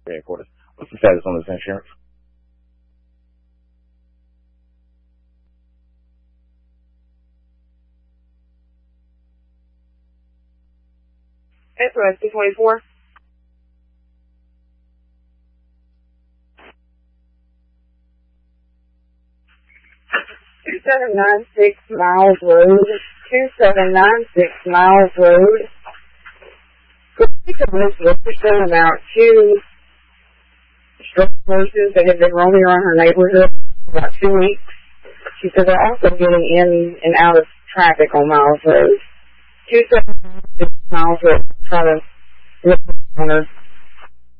Headquarters. What's the status on this insurance? SOS 224. 2796 Miles Road. 2796 Miles Road. Ms. Wilkerson about 2 stroke nurses that have been roaming around her neighborhood for about 2 weeks. She said they're also getting in and out of traffic on Miles Road. 2796 Miles Road. Try to look on her